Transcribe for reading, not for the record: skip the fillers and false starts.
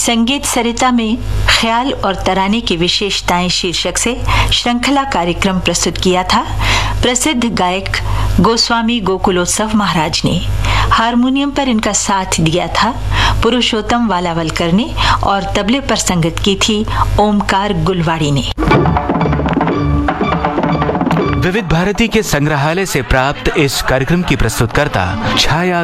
संगीत सरिता में ख्याल और तराने की विशेषताएं शीर्षक से श्रृंखला कार्यक्रम प्रस्तुत किया था प्रसिद्ध गायक गोस्वामी गोकुलोत्सव महाराज ने। हारमोनियम पर इनका साथ दिया था पुरुषोत्तम वालावलकर ने और तबले पर संगत की थी ओमकार गुलवाड़ी ने। विविध भारती के संग्रहालय से प्राप्त इस कार्यक्रम की प्रस्तुतकर्ता छाया